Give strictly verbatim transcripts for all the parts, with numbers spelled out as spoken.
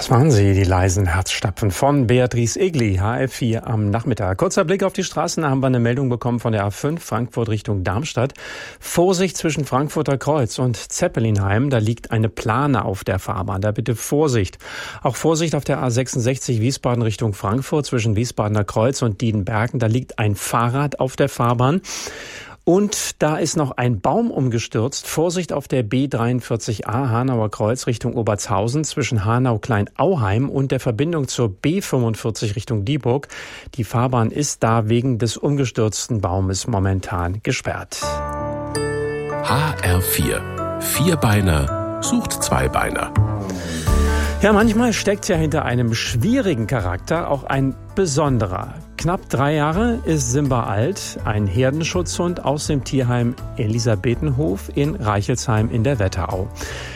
Das waren sie, die leisen Herzstapfen von Beatrice Egli, H F vier am Nachmittag. Kurzer Blick auf die Straßen, da haben wir eine Meldung bekommen von der A fünf, Frankfurt Richtung Darmstadt. Vorsicht zwischen Frankfurter Kreuz und Zeppelinheim, da liegt eine Plane auf der Fahrbahn, da bitte Vorsicht. Auch Vorsicht auf der A sechsundsechzig Wiesbaden Richtung Frankfurt zwischen Wiesbadener Kreuz und Diedenbergen, da liegt ein Fahrrad auf der Fahrbahn. Und da ist noch ein Baum umgestürzt. Vorsicht auf der B dreiundvierzig A Hanauer Kreuz Richtung Obertshausen zwischen Hanau-Kleinauheim und der Verbindung zur B fünfundvierzig Richtung Dieburg. Die Fahrbahn ist da wegen des umgestürzten Baumes momentan gesperrt. H R vier. Vierbeiner sucht Zweibeiner. Ja, manchmal steckt ja hinter einem schwierigen Charakter auch ein besonderer. Knapp drei Jahre ist Simba alt, ein Herdenschutzhund aus dem Tierheim Elisabethenhof in Reichelsheim in der Wetterau.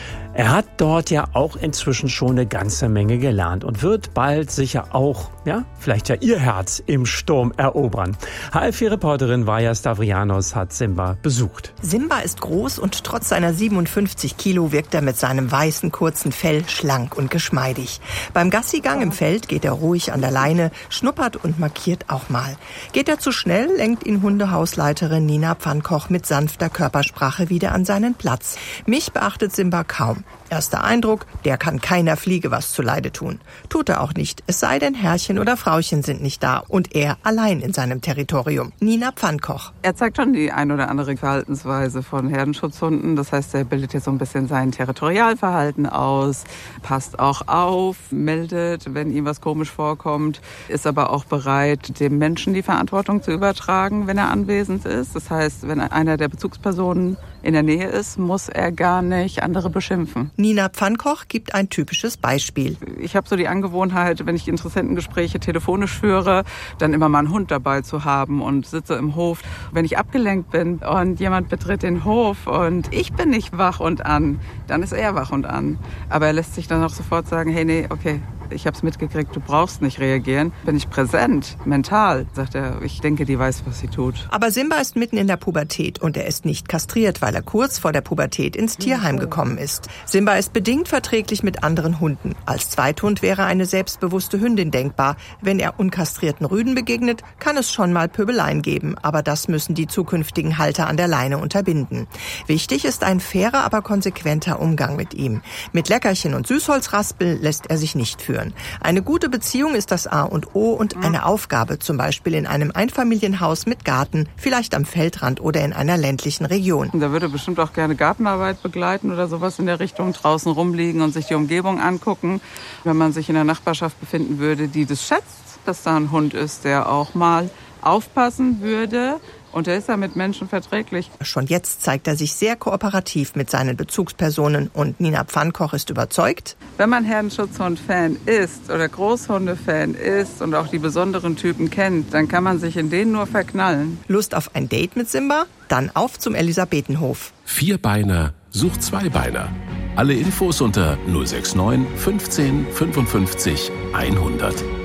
Er hat dort ja auch inzwischen schon eine ganze Menge gelernt und wird bald sicher auch, ja, vielleicht ja ihr Herz im Sturm erobern. H F vier-Reporterin Vaja Stavrianos hat Simba besucht. Simba ist groß und trotz seiner siebenundfünfzig Kilo wirkt er mit seinem weißen kurzen Fell schlank und geschmeidig. Beim Gassigang im Feld geht er ruhig an der Leine, schnuppert und markiert auch mal. Geht er zu schnell, lenkt ihn Hundehausleiterin Nina Pfannkoch mit sanfter Körpersprache wieder an seinen Platz. Mich beachtet Simba kaum. Erster Eindruck, der kann keiner Fliege was zuleide tun. Tut er auch nicht, es sei denn Herrchen oder Frauchen sind nicht da und er allein in seinem Territorium. Nina Pfannkoch. Er zeigt schon die ein oder andere Verhaltensweise von Herdenschutzhunden. Das heißt, er bildet jetzt so ein bisschen sein Territorialverhalten aus, passt auch auf, meldet, wenn ihm was komisch vorkommt, ist aber auch bereit, dem Menschen die Verantwortung zu übertragen, wenn er anwesend ist. Das heißt, wenn einer der Bezugspersonen in der Nähe ist, muss er gar nicht andere beschimpfen. Nina Pfannkoch gibt ein typisches Beispiel. Ich habe so die Angewohnheit, wenn ich die Interessentengespräche telefonisch führe, dann immer mal einen Hund dabei zu haben und sitze im Hof. Wenn ich abgelenkt bin und jemand betritt den Hof und ich bin nicht wach und an, dann ist er wach und an. Aber er lässt sich dann auch sofort sagen, hey, nee, okay, ich habe es mitgekriegt, du brauchst nicht reagieren. Bin ich präsent, mental, sagt er, ich denke, die weiß, was sie tut. Aber Simba ist mitten in der Pubertät und er ist nicht kastriert, weil er kurz vor der Pubertät ins Tierheim gekommen ist. Simba ist bedingt verträglich mit anderen Hunden. Als Zweithund wäre eine selbstbewusste Hündin denkbar. Wenn er unkastrierten Rüden begegnet, kann es schon mal Pöbeleien geben, aber das müssen die zukünftigen Halter an der Leine unterbinden. Wichtig ist ein fairer, aber konsequenter Umgang mit ihm. Mit Leckerchen und Süßholzraspel lässt er sich nicht führen. Eine gute Beziehung ist das A und O und eine Aufgabe, zum Beispiel in einem Einfamilienhaus mit Garten, vielleicht am Feldrand oder in einer ländlichen Region. Da würde bestimmt auch gerne Gartenarbeit begleiten oder sowas in der Richtung, draußen rumliegen und sich die Umgebung angucken. Wenn man sich in der Nachbarschaft befinden würde, die das schätzt, dass da ein Hund ist, der auch mal aufpassen würde. Und er ist ja mit Menschen verträglich. Schon jetzt zeigt er sich sehr kooperativ mit seinen Bezugspersonen und Nina Pfannkoch ist überzeugt. Wenn man Herdenschutzhund-Fan ist oder Großhunde-Fan ist und auch die besonderen Typen kennt, dann kann man sich in denen nur verknallen. Lust auf ein Date mit Simba? Dann auf zum Elisabethenhof. Vierbeiner sucht Zweibeiner. Alle Infos unter null sechs neun fünfzehn fünfundfünfzig hundert.